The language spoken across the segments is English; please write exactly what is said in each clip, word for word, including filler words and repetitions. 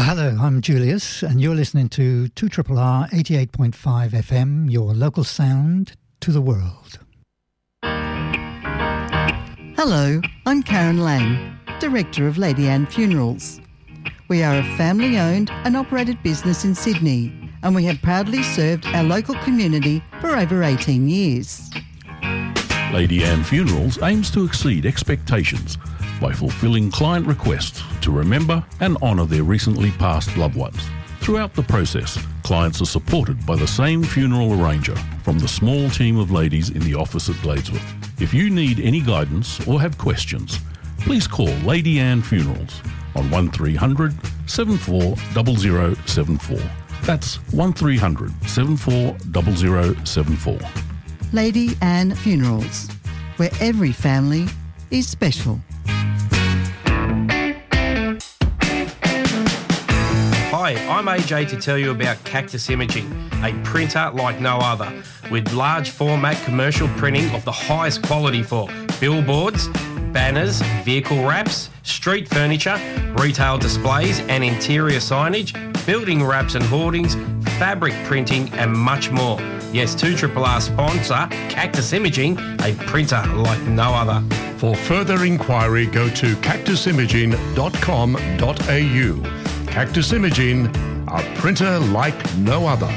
Hello, I'm Julius, and you're listening to two R R R eighty-eight point five F M, your local sound to the world. Hello, I'm Karen Lang, Director of Lady Anne Funerals. We are a family-owned and operated business in Sydney, and we have proudly served our local community for over eighteen years. Lady Anne Funerals aims to exceed expectations by fulfilling client requests to remember and honour their recently passed loved ones. Throughout the process, clients are supported by the same funeral arranger from the small team of ladies in the office at Bladesworth. If you need any guidance or have questions, please call Lady Anne Funerals on one three hundred, seven four zero zero seven four. That's one three hundred, seven four zero zero seven four. Lady Anne Funerals, where every family is special. Hi, I'm A J to tell you about Cactus Imaging, a printer like no other, with large format commercial printing of the highest quality for billboards, banners, vehicle wraps, street furniture, retail displays and interior signage, building wraps and hoardings, fabric printing and much more. Yes, two R R R sponsor, Cactus Imaging, a printer like no other. For further inquiry, go to cactus imaging dot com dot a u. Cactus Imaging, a printer like no other.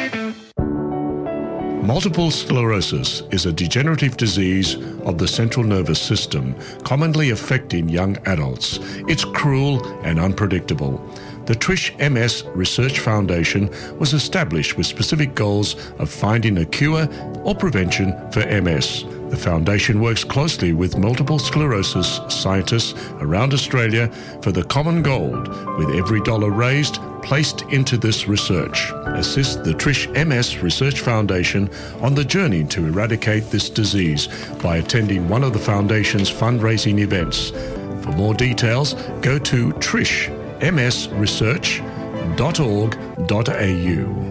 Multiple sclerosis is a degenerative disease of the central nervous system, commonly affecting young adults. It's cruel and unpredictable. The Trish M S Research Foundation was established with specific goals of finding a cure or prevention for M S. The foundation works closely with multiple sclerosis scientists around Australia for the common goal, with every dollar raised placed into this research. Assist the Trish M S Research Foundation on the journey to eradicate this disease by attending one of the foundation's fundraising events. For more details, go to trish m s research dot org dot a u.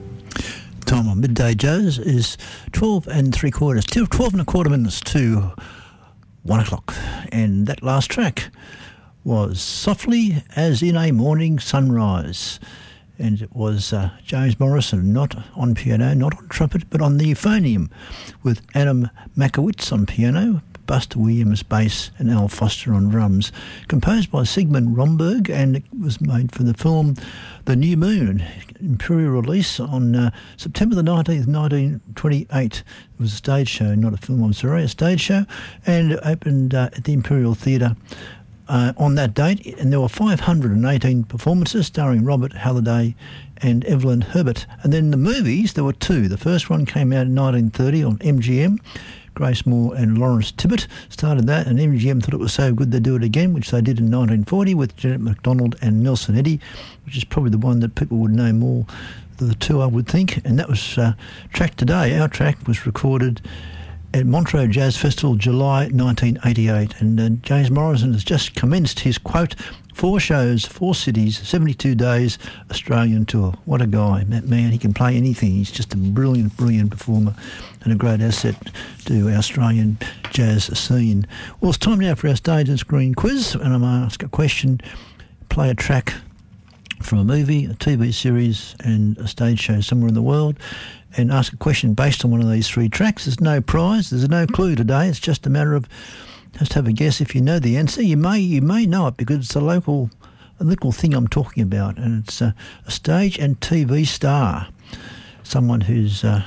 Time on Midday Joes is twelve and three quarters, twelve and a quarter minutes to one o'clock. And that last track was Softly as in a Morning Sunrise. And it was uh, James Morrison, not on piano, not on trumpet, but on the euphonium, with Adam Makowitz on piano, Buster Williams bass and Al Foster on drums, composed by Sigmund Romberg, and it was made for the film The New Moon, Imperial release on uh, September the nineteenth, nineteen twenty-eight. It was a stage show, not a film, I'm sorry, a stage show, and it opened uh, at the Imperial Theatre uh, on that date, and there were five hundred eighteen performances starring Robert Halliday and Evelyn Herbert. And then the movies, there were two. The first one came out in nineteen thirty on M G M. Grace Moore and Lawrence Tibbett started that, and M G M thought it was so good they'd do it again, which they did in nineteen forty with Jeanette MacDonald and Nelson Eddy, which is probably the one that people would know more of the two, I would think. And that was uh, Track Today. Our track was recorded at Montreux Jazz Festival, July nineteen eighty-eight, and uh, James Morrison has just commenced his, quote, four shows, four cities, seventy-two days, Australian tour. What a guy, that man. He can play anything. He's just a brilliant, brilliant performer and a great asset to our Australian jazz scene. Well, it's time now for our Stage and Screen quiz, and I'm going to ask a question, play a track from a movie, a T V series and a stage show somewhere in the world, and ask a question based on one of these three tracks. There's no prize, there's no clue today. It's just a matter of just have a guess. If you know the answer, you may you may know it because it's a local a local thing I'm talking about, and it's a, a stage and T V star, someone who's uh,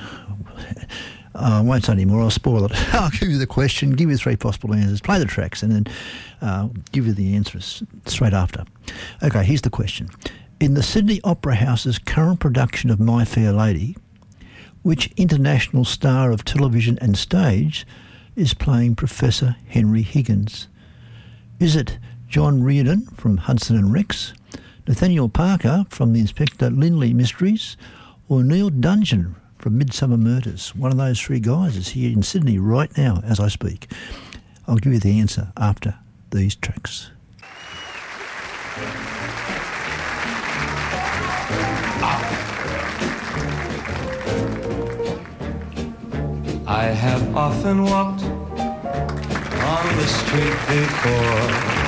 I won't say any more, I'll spoil it. I'll give you the question, give you three possible answers, play the tracks, and then uh, give you the answers straight after. Okay, here's the question. In the Sydney Opera House's current production of My Fair Lady, which international star of television and stage is playing Professor Henry Higgins? Is it John Reardon from Hudson and Rex, Nathaniel Parker from the Inspector Lindley Mysteries, or Neil Dungeon from Midsummer Murders? One of those three guys is here in Sydney right now as I speak. I'll give you the answer after these tracks. I have often walked on the street before,